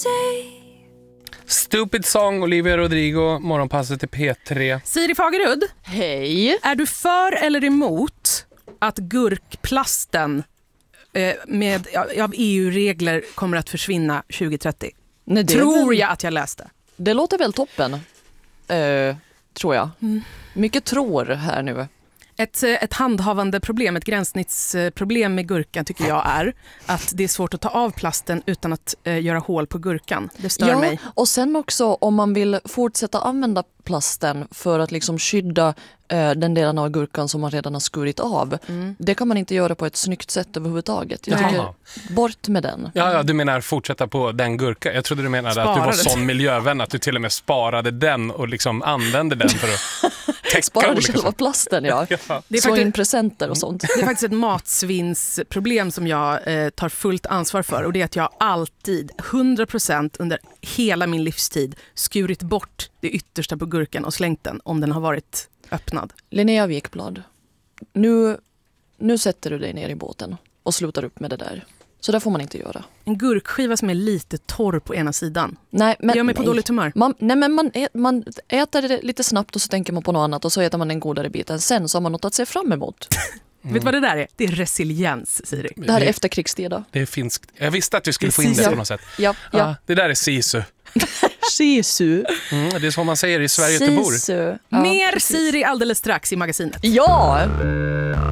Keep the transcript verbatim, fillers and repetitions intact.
say. Stupid Song, Olivia Rodrigo, morgonpasset till P tre. Siri Fagerud, Hej. är du för eller emot att gurkplasten eh, med, av E U-regler kommer att försvinna tjugo trettio? Nej, det Tror väl, jag att jag läste. Det låter väl toppen, uh, tror jag. Mm. Mycket tror här nu. Ett, ett handhavande problem, ett gränssnittsproblem med gurkan tycker jag är att det är svårt att ta av plasten utan att eh, göra hål på gurkan. Det stör Ja, mig. och sen också om man vill fortsätta använda plasten för att liksom skydda eh, den delen av gurkan som man redan har skurit av. Mm. Det kan man inte göra på ett snyggt sätt överhuvudtaget. Jag Jaha. tycker, bort med den. Ja, ja, du menar fortsätta på den gurka. Jag trodde du menade att du var Sparade. sån miljövän att du till och med sparade den och liksom använde den för att täcka Sparade olika själva saker. plasten, ja. Ja. Det är Slå faktiskt- in presenter och sånt. Det är faktiskt ett matsvinnsproblem som jag eh, tar fullt ansvar för, och det är att jag alltid, hundra procent under hela min livstid, skurit bort det yttersta på gurkan och slängt den om den har varit öppnad. Linnea Wikblad, nu, nu sätter du dig ner i båten och slutar upp med det där. Så där får man inte göra. En gurkskiva som är lite torr på ena sidan. Nej, men, Det gör mig på nej. dåligt humör. Man, nej, men man, ä, man äter det lite snabbt och så tänker man på något annat och så äter man den godare biten. Sen så har man något att se fram emot. Vet du vad det där är? Det är resiliens, Siri. Det här är Det- efterkrigstida. Det är finskt. Jag visste att du skulle Det få är in det sisu. på något sätt. Ja, Ja. ja. Det där är sisu. Sisu. Mm, det är så man säger i Sverige till bor. Sisu. Ja, Mer precis. Siri alldeles strax i magasinet. Ja!